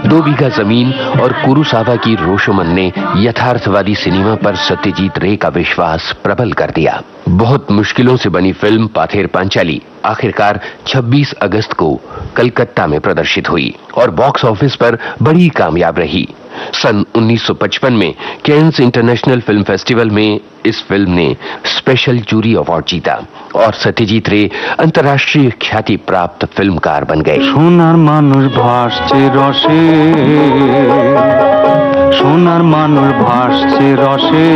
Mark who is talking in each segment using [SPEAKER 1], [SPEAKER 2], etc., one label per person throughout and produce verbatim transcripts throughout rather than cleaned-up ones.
[SPEAKER 1] दो बीघा जमीन और कुरुसावा की रोशोमन ने यथार्थवादी सिनेमा पर सत्यजीत रे का विश्वास प्रबल कर दिया। बहुत मुश्किलों से बनी फिल्म पाथेर पांचाली आखिरकार छब्बीस अगस्त को कलकत्ता में प्रदर्शित हुई और बॉक्स ऑफिस पर बड़ी कामयाब रही। सन उन्नीस सौ पचपन में कैन्स इंटरनेशनल फिल्म फेस्टिवल में इस फिल्म ने स्पेशल जूरी अवार्ड जीता और सत्यजीत रे अंतर्राष्ट्रीय ख्याति प्राप्त फिल्मकार बन गए।
[SPEAKER 2] सोनार मानुष भासছে रसे, सोनार मानुष भासছে रसे।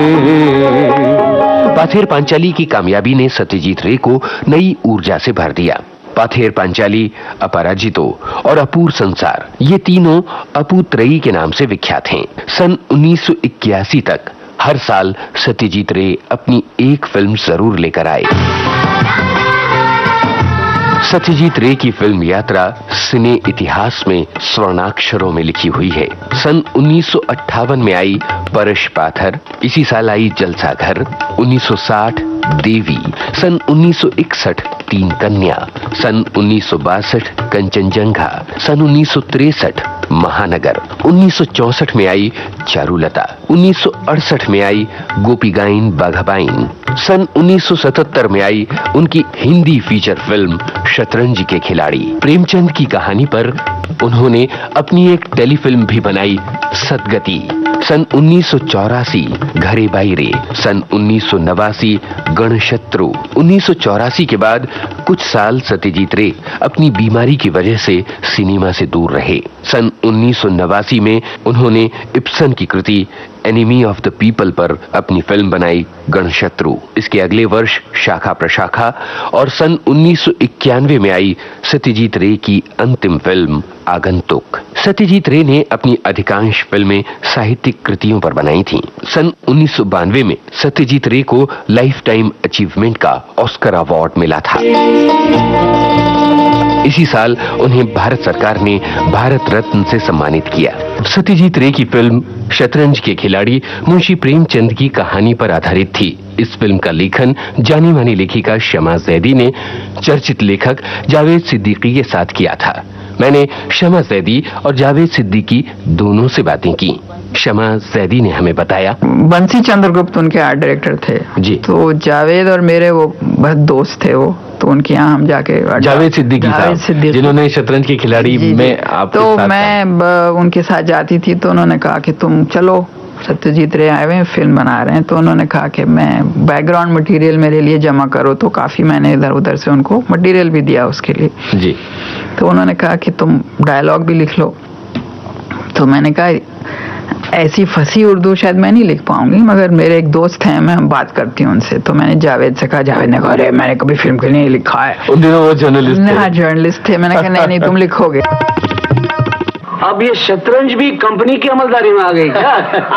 [SPEAKER 1] पाथेर पांचाली की कामयाबी ने सत्यजीत रे को नई ऊर्जा से भर दिया। पाथेर पांचाली, अपराजितो और अपूर संसार, ये तीनों अपू त्रयी के नाम से विख्यात हैं। सन उन्नीस सौ इक्यासी तक हर साल सत्यजीत रे अपनी एक फिल्म जरूर लेकर आए। सत्यजीत रे की फिल्म यात्रा सिने इतिहास में स्वर्णाक्षरों में लिखी हुई है। सन उन्नीस सौ अट्ठावन में आई परश पाथर, इसी साल आई जलसा घर, उन्नीस सौ साठ देवी, सन उन्नीस सौ इकसठ तीन कन्या, सन उन्नीस सौ बासठ कंचनजंघा, सन उन्नीस सौ तिरसठ महानगर, उन्नीस सौ चौसठ में आई चारुलता, उन्नीस सौ अड़सठ में आई गोपीगाइन बाघाबाइन, सन उन्नीस सौ सतहत्तर में आई उनकी हिंदी फीचर फिल्म शतरंज के खिलाड़ी। प्रेमचंद की कहानी पर उन्होंने अपनी एक टेलीफिल्म भी बनाई, सदगति। सन उन्नीस सौ चौरासी घरे बाईरे, सन उन्नीस सौ नवासी गणशत्रु। उन्नीस सौ चौरासी के बाद कुछ साल सत्यजीत रे अपनी बीमारी की वजह से सिनेमा से दूर रहे। सन उन्नीस सौ नवासी में उन्होंने इब्सन की कृति एनिमी ऑफ द पीपल पर अपनी फिल्म बनाई गणशत्रु। इसके अगले वर्ष शाखा प्रशाखा और सन उन्नीस सौ इक्यानवे में आई सत्यजीत रे की अंतिम फिल्म आगंतुक। सत्यजीत रे ने अपनी अधिकांश फिल्में साहित्यिक कृतियों पर बनाई थीं। सन उन्नीस सौ बानवे में सत्यजीत रे को लाइफ टाइम अचीवमेंट का ऑस्कर अवार्ड मिला था। इसी साल उन्हें भारत सरकार ने भारत रत्न से सम्मानित किया। सत्यजीत रे की फिल्म शतरंज के खिलाड़ी मुंशी प्रेमचंद की कहानी पर आधारित थी। इस फिल्म का लेखन जानी मानी लेखिका शमा जैदी ने चर्चित लेखक जावेद सिद्दीकी के साथ किया था। मैंने शमा जैदी और जावेद सिद्दीकी दोनों से बातें की। शमा जैदी ने हमें बताया,
[SPEAKER 3] बंसी चंद्रगुप्त उनके आर्ट डायरेक्टर थे जी। तो जावेद और मेरे वो बहुत दोस्त थे, वो तो उनके यहाँ हम जाके
[SPEAKER 1] जावेद सिद्दीकी साहब जिन्होंने शतरंज के खिलाड़ी जी, में आप
[SPEAKER 3] तो मैं उनके साथ जाती थी, तो उन्होंने कहा कि तुम चलो, सत्यजीत रे आए हुए फिल्म बना रहे हैं। तो उन्होंने कहा कि मैं बैकग्राउंड मटेरियल मेरे लिए जमा करो, तो काफी मैंने इधर उधर से उनको मटेरियल भी दिया उसके लिए जी। तो उन्होंने कहा कि तुम डायलॉग भी लिख लो। तो मैंने कहा ऐसी फंसी उर्दू शायद मैं नहीं लिख पाऊंगी, मगर मेरे एक दोस्त हैं, मैं बात करती हूँ उनसे। तो मैंने जावेद से कहा, जावेद ने कहा अरे मैंने कभी फिल्म के लिए नहीं लिखा है।
[SPEAKER 1] उन दिनों वो जर्नलिस्ट थे।
[SPEAKER 3] हाँ जर्नलिस्ट थे। मैंने कहा नहीं नहीं तुम लिखोगे।
[SPEAKER 4] अब ये शतरंज भी कंपनी की अमलदारी में आ गई क्या?